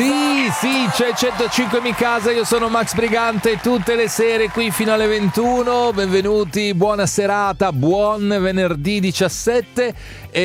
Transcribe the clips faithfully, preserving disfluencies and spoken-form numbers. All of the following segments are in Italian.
Sì, sì, c'è centocinque Mi Casa, io sono Max Brigante, tutte le sere qui fino alle ventuno, benvenuti, buona serata, buon venerdì diciassette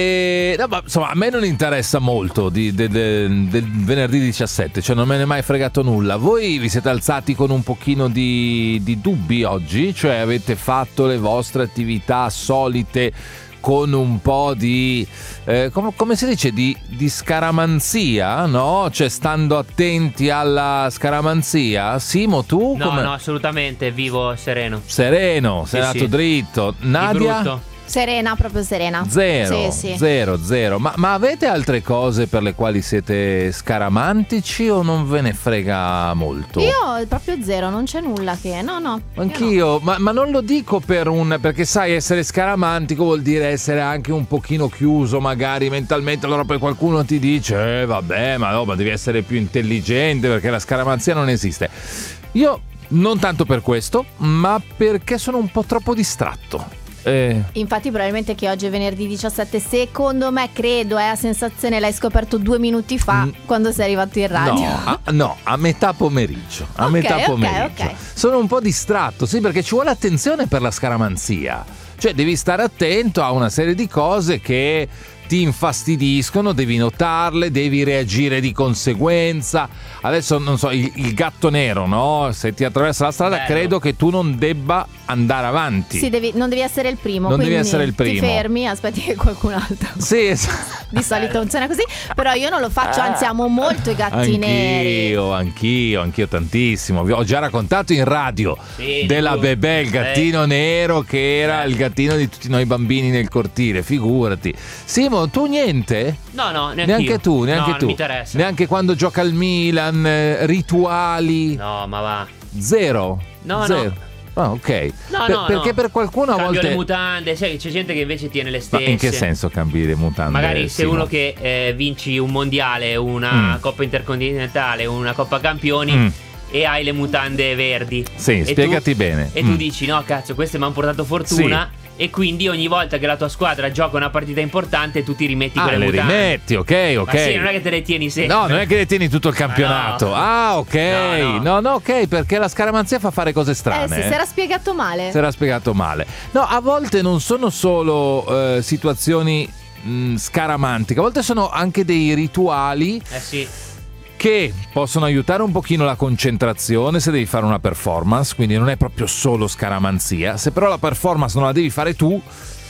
e no, ma, insomma a me non interessa molto di, de, de, del venerdì diciassette, cioè non me ne è mai fregato nulla. Voi vi siete alzati con un pochino di, di dubbi oggi, cioè avete fatto le vostre attività solite con un po' di eh, com- come si dice di, di scaramanzia, no? Cioè stando attenti alla scaramanzia. Simo, tu? No, come... no, assolutamente, vivo sereno. Sereno, sei sì, andato sì. dritto. Di Nadia? brutto. Serena, proprio serena. Zero, sì, sì. zero, zero. Ma, ma avete altre cose per le quali siete scaramantici o non ve ne frega molto? Io proprio zero, non c'è nulla che... No, no. Anch'io, no. ma, ma non lo dico per un... perché sai, essere scaramantico vuol dire essere anche un pochino chiuso magari mentalmente. Allora poi qualcuno ti dice, eh vabbè, ma no, ma devi essere più intelligente perché la scaramanzia non esiste. Io non tanto per questo, ma perché sono un po' troppo distratto. Eh. Infatti probabilmente che oggi è venerdì diciassette, secondo me, credo, è a sensazione l'hai scoperto due minuti fa mm. quando sei arrivato in radio. No, a, no, a metà pomeriggio. A okay, metà okay, pomeriggio. okay. Sono un po' distratto, sì, perché ci vuole attenzione per la scaramanzia. Cioè devi stare attento a una serie di cose che ti infastidiscono, devi notarle, devi reagire di conseguenza. Adesso non so, il, il gatto nero, no? Se ti attraversa la strada, Bello. credo che tu non debba andare avanti. Sì, devi, non devi essere il primo. Non devi essere il primo. Ti fermi, aspetti che qualcun altro. Sì, esatto. Di solito funziona così, però io non lo faccio, anzi amo molto i gatti anch'io, neri. Anch'io, anch'io, anch'io tantissimo. Vi ho già raccontato in radio sì, della tu. Bebè, il gattino eh. nero che era eh. il gattino di tutti noi bambini nel cortile, figurati. Simo, tu niente? No, no, neanche, Neanche io. tu, neanche no, tu. Non mi interessa. Neanche quando gioca al Milan, eh, rituali. No, ma va. Zero. No, Zero. no. Ah, ok. No, Per- no, perché no. per qualcuno a Cambio volte le mutande, sai, c'è gente che invece tiene le Ma stesse. in che senso cambi le mutande? Magari sei Simo? uno che eh, vinci un mondiale, una Mm. Coppa Intercontinentale, una Coppa Campioni Mm. e hai le mutande verdi. Sì, E spiegati tu, bene. E Mm. tu dici, no cazzo, queste mi hanno portato fortuna. E quindi ogni volta che la tua squadra gioca una partita importante tu ti rimetti Ah, quelle le mutande. rimetti, ok, ok. Ma sì, non è che te le tieni sempre. No, non è che le tieni tutto il campionato. no. Ah, ok. No, No, no. no, ok, perché la scaramanzia fa fare cose strane. Eh sì, si era spiegato male. Si era spiegato male. No, a volte non sono solo eh, situazioni mh, scaramantiche, a volte sono anche dei rituali Eh sì. che possono aiutare un pochino la concentrazione se devi fare una performance, quindi non è proprio solo scaramanzia. Se però la performance non la devi fare tu,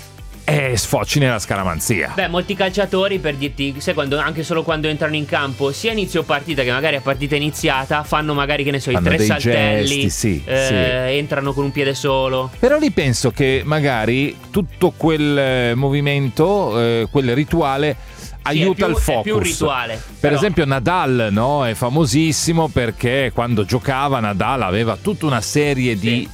eh, sfoci nella scaramanzia. Beh, molti calciatori, per dirti, sai, quando, anche solo quando entrano in campo, sia inizio partita che magari a partita iniziata, fanno magari, che ne so, Fanno i tre dei saltelli, gesti, sì, eh, sì. entrano con un piede solo. Però lì penso che magari tutto quel eh, movimento, eh, quel rituale aiuta è più, il focus. È più un rituale. Per però. esempio Nadal, no, è famosissimo perché quando giocava Nadal aveva tutta una serie Sì. di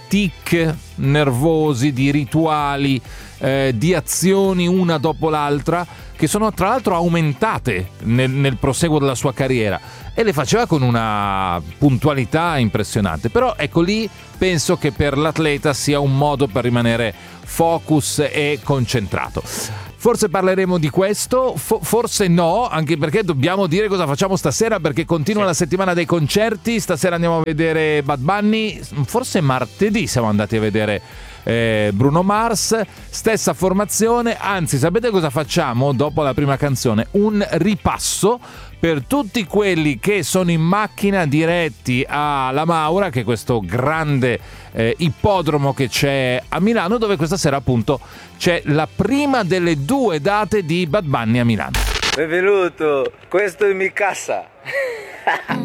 tic nervosi, di rituali, eh, di azioni una dopo l'altra che sono tra l'altro aumentate nel, nel proseguo della sua carriera e le faceva con una puntualità impressionante. Però ecco, lì penso che per l'atleta sia un modo per rimanere focus e concentrato. Forse parleremo di questo, fo- forse no, anche perché dobbiamo dire cosa facciamo stasera, perché continua Sì. la settimana dei concerti. Stasera andiamo a vedere Bad Bunny, forse martedì siamo andati a vedere eh, Bruno Mars, stessa formazione. Anzi, sapete cosa facciamo dopo la prima canzone? Un ripasso per tutti quelli che sono in macchina diretti alla Maura, che è questo grande eh, ippodromo che c'è a Milano, dove questa sera appunto c'è la prima delle due date di Bad Bunny a Milano. Benvenuto, questo è Mi Casa.